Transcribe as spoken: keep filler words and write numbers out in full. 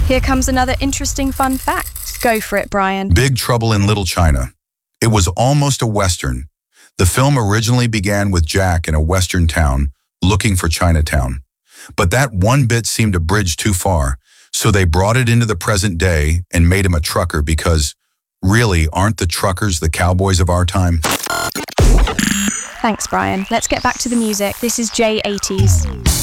Here comes another interesting fun fact. Go for it, Brian. Big Trouble in Little China. It was almost a Western. The film originally began with Jack in a Western town looking for Chinatown. But that one bit seemed a bridge too far, so they brought it into the present day and made him a trucker because, really, aren't the truckers the cowboys of our time? Thanks, Brian. Let's get back to the music. This is J eighties.